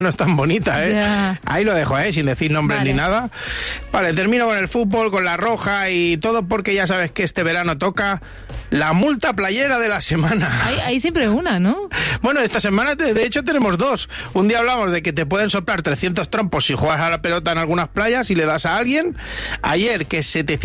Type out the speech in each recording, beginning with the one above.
no es tan bonita, ¿eh? Ya. Ahí lo dejo, sin decir nombres ni nada. Vale, termino con el fútbol, con la roja y todo porque ya sabes que este verano toca la multa playera de la semana. Hay siempre una, ¿no? Bueno, esta semana de hecho tenemos dos. Un día hablamos de que te pueden soplar 300 trompos si juegas a la pelota en algunas playas y le das a alguien. Ayer que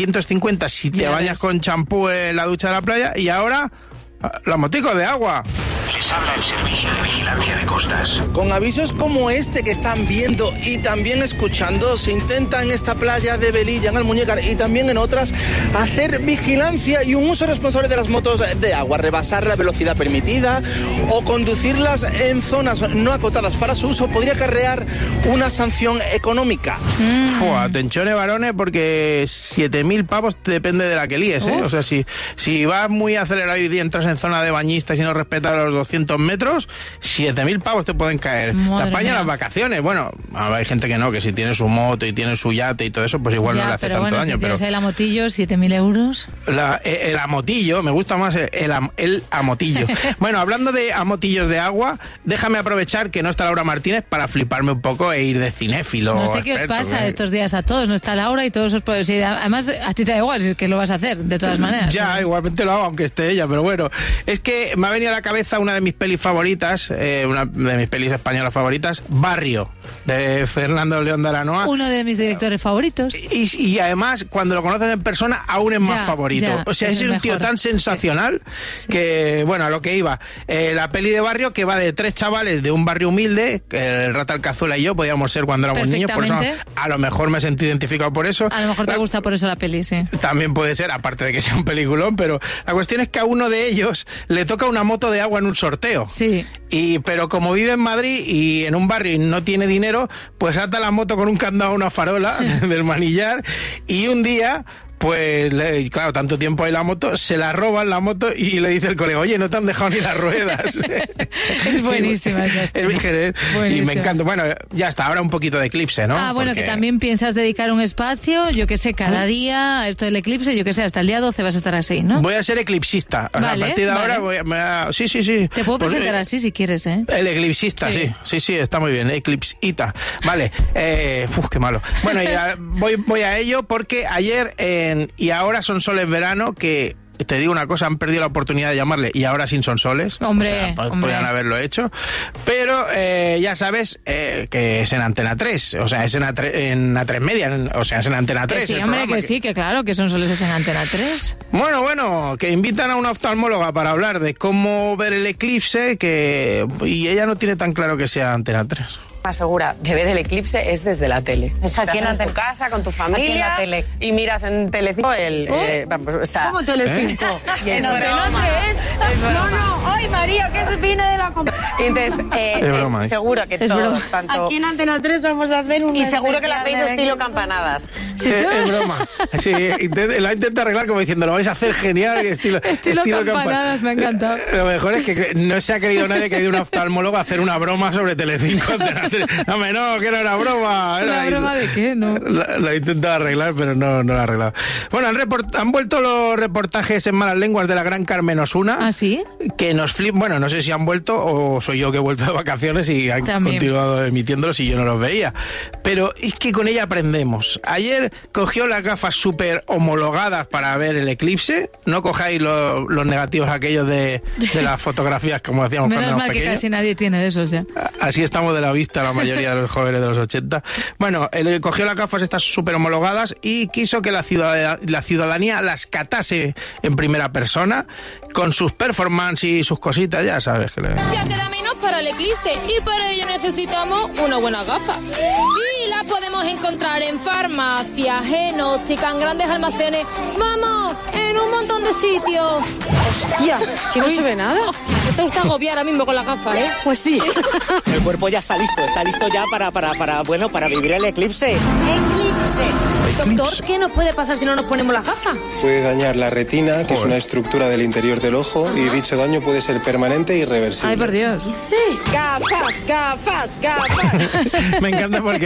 750 si te bañas con champú en la ducha de la playa. Y ahora, los moticos de agua. Les habla el Servicio de Vigilancia de Costas. Con avisos como este que están viendo y también escuchando, se intenta en esta playa de Velilla, en Almuñécar y también en otras, hacer vigilancia y un uso responsable de las motos de agua, rebasar la velocidad permitida o conducirlas en zonas no acotadas para su uso podría acarrear una sanción económica. Atención, varones, porque 7.000 pavos depende de la que líes, ¿eh? O sea, si vas muy acelerado y entras en zona de bañistas y no respetas los 200 metros, 7.000 pavos te pueden caer. Madre te apañan mía. las vacaciones. Bueno, hay gente que no, que si tiene su moto y tiene su yate y todo eso, pues igual no le hace tanto daño. Si tienes el amotillo, 7.000 euros. El amotillo, me gusta más el amotillo. Bueno, hablando de amotillos de agua, déjame aprovechar que no está Laura Martínez para fliparme un poco e ir de cinéfilo. No sé qué os pasa estos días a todos, no está Laura y todos os pueden decir. Además, a ti te da igual, si es que lo vas a hacer, de todas maneras. Ya, igualmente lo hago, aunque esté ella, pero bueno. Es que me ha venido a la cabeza una de mis pelis favoritas, una de mis pelis españolas favoritas, Barrio, de Fernando León de Aranoa. Uno de mis directores favoritos. Y además, cuando lo conoces en persona, aún es más favorito. Ya, o sea, es un mejor. tío tan sensacional que, bueno, a lo que iba. La peli de Barrio, que va de tres chavales de un barrio humilde, el Rata Alcazuela y yo podíamos ser cuando éramos niños, por eso a lo mejor me sentí identificado por eso. A lo mejor te gusta por eso la peli, sí. También puede ser, aparte de que sea un peliculón, pero la cuestión es que a uno de ellos le toca una moto de agua en un sorteo. Sí. Pero como vive en Madrid y en un barrio y no tiene dinero, pues ata la moto con un candado a una farola del manillar y un día... Pues, claro, tanto tiempo hay la moto, se la roban la moto y le dice el colega, oye, no te han dejado ni las ruedas. Es buenísima esa escena. Y me encanta. Bueno, ya está, ahora un poquito de eclipse, ¿no? Bueno, que también piensas dedicar un espacio, yo que sé, cada día a esto del eclipse, yo que sé, hasta el día 12 vas a estar así, ¿no? Voy a ser eclipsista. A partir de ahora voy a... Sí. Te puedo presentar así si quieres, ¿eh? El eclipsista, sí, está muy bien, eclipsita. Vale, qué malo. Bueno, voy a ello porque ayer y ahora son soles verano que... Te digo una cosa, han perdido la oportunidad de llamarle y ahora sin sonsoles. Hombre. Podrían haberlo hecho. Pero ya sabes que es en Antena 3, o sea, es en A3 Media, o sea, es en Antena 3. Que sí, hombre, que claro, que son soles en Antena 3. Bueno, que invitan a una oftalmóloga para hablar de cómo ver el eclipse y ella no tiene tan claro que sea Antena 3. Más segura de ver el eclipse es desde la tele. Es aquí en tu casa, con tu familia, aquí en la tele. Y miras en Telecinco ¿Cómo Telecinco? Es No, ¡Ay, María, que se viene de la Entonces, seguro que todos, tanto... Aquí en Antena 3 vamos a hacer un... Y seguro que lo hacéis estilo campanadas. Sí, es broma. Sí, la intenta arreglar como diciendo, lo vais a hacer genial, estilo campanadas, me ha encantado. Lo mejor es que no se ha querido nadie que ha ido un oftalmólogo a hacer una broma sobre Telecinco Antena 3. No, que era una broma. ¿Una broma de qué? No. La he intentado arreglar, pero no la ha arreglado. Bueno, han vuelto los reportajes en malas lenguas de la gran Carmen Osuna. ¿Ah, sí? Que nos flipan. Bueno, no sé si han vuelto o soy yo que he vuelto de vacaciones y han continuado emitiéndolos y yo no los veía. Pero es que con ella aprendemos. Ayer cogió las gafas súper homologadas para ver el eclipse. No cojáis los negativos aquellos de las fotografías como hacíamos cuando éramos pequeños. Menos mal que casi nadie tiene de esos ya. Así estamos de la vista la mayoría de los jóvenes de los 80. Bueno, él cogió las gafas estas súper homologadas y quiso que la ciudadanía las catase en primera persona con sus performances y sus cositas, ya sabes que Ya queda menos para el eclipse y para ello necesitamos una buena gafa. Y las podemos encontrar en farmacias, en óptica, en grandes almacenes. ¡Vamos! En un montón de sitios. ¡Hostia! Si no se ve nada. Esto está agobiado ahora mismo con la gafa, ¿eh? Pues sí. El cuerpo ya está listo ya para vivir el eclipse. ¡Eclipse! Doctor, ¿qué nos puede pasar si no nos ponemos la gafa? Puede dañar la retina, que es una estructura del interior del ojo, y dicho daño puede ser permanente e irreversible. Ay, por Dios. ¡Gafas! Me encanta porque